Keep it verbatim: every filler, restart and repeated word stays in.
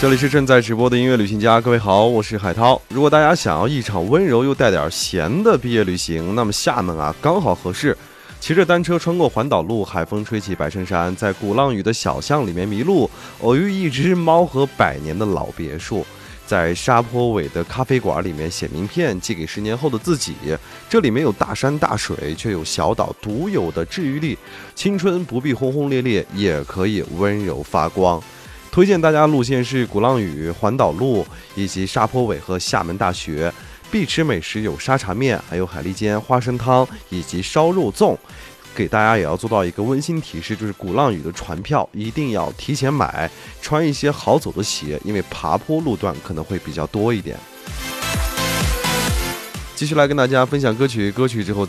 这里是正在直播的音乐旅行家，各位好，我是海涛。如果大家想要一场温柔又带点咸的毕业旅行，那么厦门啊刚好合适。骑着单车穿过环岛路，海风吹起白衬衫，在鼓浪屿的小巷里面迷路，偶遇一只猫和百年的老别墅。在沙坡尾的咖啡馆里面写名片寄给十年后的自己，这里没有大山大水，却有小岛独有的治愈力。青春不必轰轰烈烈，也可以温柔发光。推荐大家路线是鼓浪屿、环岛路以及沙坡尾和厦门大学。必吃美食有沙茶面，还有海蛎煎、花生汤以及烧肉粽。给大家也要做到一个温馨提示，就是鼓浪屿的船票一定要提前买，穿一些好走的鞋，因为爬坡路段可能会比较多一点。继续来跟大家分享歌曲，歌曲之后再